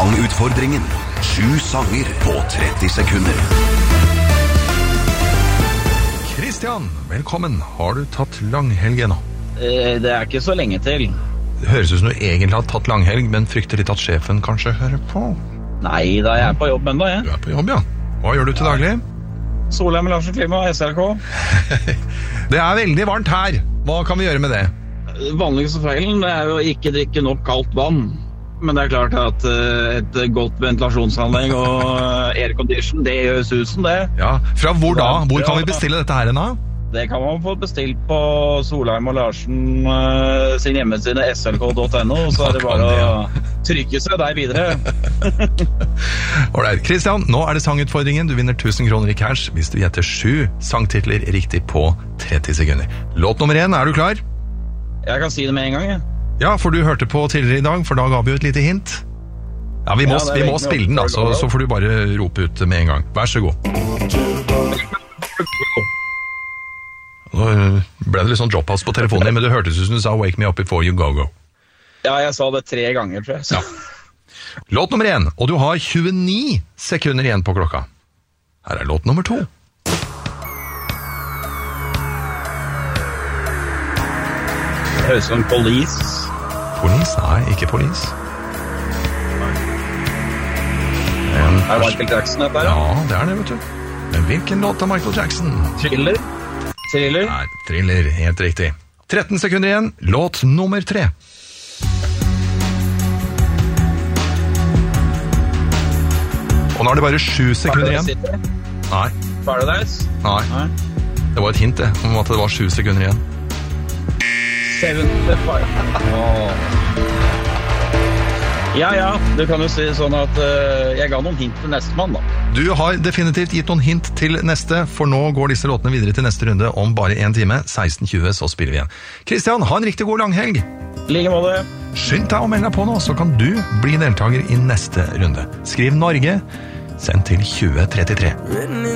Sangutfordringen. 7 sanger på 30 sekunder. Kristian, velkommen. Har du tatt langhelg nå? Det er ikke så lenge til. Det høres ut som du egentlig har tatt langhelg, men frykter litt at sjefen kanskje hører på. Nei, da er jeg på jobb enda, jeg. Du er på jobb, ja. Hva gjør du til daglig? Solheim, Larsen, Klima, SLK. Det er veldig varmt her. Hva kan vi gjøre med det? Vanligste feilen det er jo å ikke drikke nok kaldt vann. Men det er klart at et godt ventilasjonsanlegg og aircondition, det gjør susen, det. Ja, fra hvor da? Hvor kan vi bestille dette her da? Det kan man få bestilt på Solheim og Larsen sin hjemmeside slk.no, så er det bare å trykke seg der videre. Alright, Kristian, nå er det sangutfordringen. Du vinner 1000 kroner i cash hvis du gjetter 7 sangtitler riktig på 30 sekunder. Låt nummer 1, er du klar? Jeg kan si det med en gang, jeg. Ja, for du hørte på tidligere i dag, for da ga vi jo et lite hint. Ja, vi må spille den da, så får du bare rope ut med en gang. Vær så god. Nå ble det litt sånn drop-house på telefonen din, men det hørtes ut som du sa Wake me up before you go. Ja, jeg sa det 3 ganger, tror jeg. Så. Ja. Låt nummer 1, og du har 29 sekunder igjen på klokka. Her er låt nummer 2. Det høres som Police. Police? Nei, ikke Police. Er det Michael Jackson dette her? Ja, det er det, vet du. Men hvilken låt av Michael Jackson? Thriller? Nei, Thriller, helt riktig. 13 sekunder igjen, låt nummer 3. Og nå er det bare 7 sekunder igjen. Nei. Paradise? Nei. Det var et hint det, om at det var 7 sekunder igjen. 75. Ja, du kan jo si sånn at jeg ga noen hint til neste mann da. Du har definitivt gitt noen hint til neste, for nå går disse låtene videre til neste runde om bare 1 time, 16:20, så spiller vi igjen. Kristian, ha en riktig god langhelg. Like måte. Skynd deg å melde deg på nå, så kan du bli deltaker i neste runde. Skriv Norge, send til 2033.